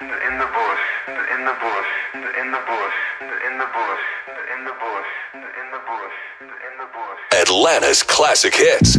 in the bush, in the bush, in the bush, in the bush, in the bush, in the bush, in the bush. Atlanta's classic hits.